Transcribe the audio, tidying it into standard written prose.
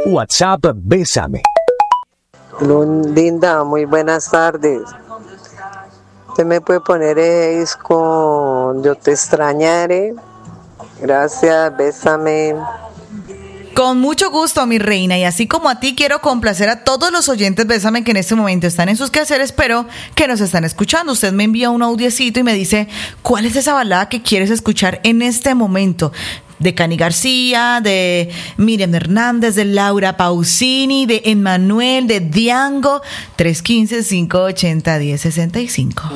WhatsApp Bésame. Linda, muy buenas tardes. Usted me puede poner el disco Yo te extrañaré. Gracias, bésame. Con mucho gusto, mi reina, y así como a ti quiero complacer a todos los oyentes Bésame que en este momento están en sus quehaceres, pero que nos están escuchando. Usted me envía un audiecito y me dice cuál es esa balada que quieres escuchar en este momento. De Cani García, de Miriam Hernández, de Laura Pausini, de Emmanuel, de Diango. 315-580-1065.